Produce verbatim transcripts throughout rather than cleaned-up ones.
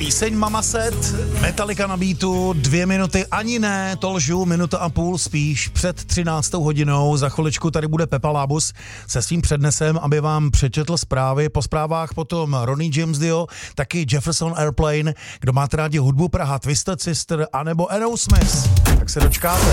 Píseň Mama Set, Metallica na beatu, dvě minuty, ani ne, to lžu, minuta a půl spíš, před třináctou hodinou. Za chviličku tady bude Pepa Lábus se svým přednesem, aby vám přečetl zprávy. Po zprávách potom Ronnie James Dio, taky Jefferson Airplane. Kdo máte rádi hudbu, Praha Twisted Sister, anebo Aerosmith, tak se dočkáte.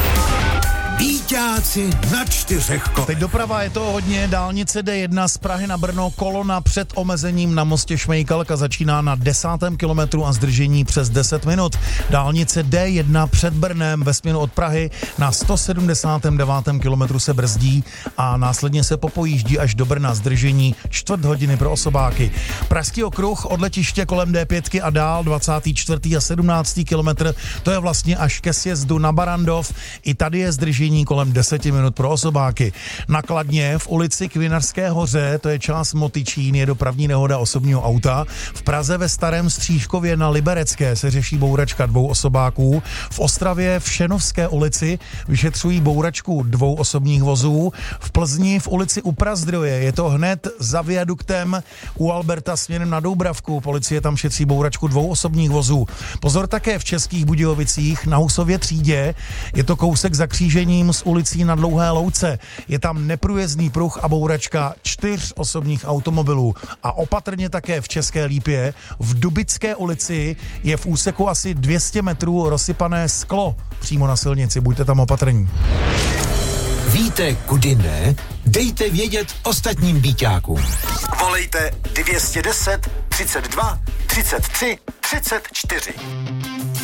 Bíťáci na čtyřech kolech. Teď doprava, je to hodně, dálnice D jedna z Prahy na Brno, kolona před omezením na mostě Šmejkalka začíná na desátém kilometru a zdržení přes deset minut. Dálnice D jedna před Brnem ve směru od Prahy na sto sedmdesátém devátém kilometru se brzdí a následně se popojíždí až do Brna, zdržení čtvrt hodiny pro osobáky. Pražský okruh od letiště kolem D pět a dál dvacátý čtvrtý a sedmnáctý kilometr, to je vlastně až ke sjezdu na Barandov, i tady je zdržení kolem deset minut pro osobáky. Na Kladně v ulici k Vinařské hoře, to je část Motyčín, je dopravní nehoda osobního auta. V Praze ve Starém Střížkově na Liberecké se řeší bouračka dvou osobáků. V Ostravě v Šenovské ulici vyšetřují bouračku dvou osobních vozů. V Plzni v ulici u Prazdroje je to hned za viaduktem u Alberta směrem na Doubravku. Policie tam šetří bouračku dvou osobních vozů. Pozor také v Českých Budějovicích na Husově třídě. Je to kousek za křížením s ulicí na Dlouhé Louce. Je tam neprůjezdný pruh a bouračka čtyř osobních automobilů. A opatrně také v České Lípě. V Dubické ulici je v úseku asi dvě stě metrů rozsypané sklo přímo na silnici. Buďte tam opatrní. Víte, kudy ne? Dejte vědět ostatním bíťákům. Volejte dvě stě deset, třicet dva, třicet tři, třicet čtyři.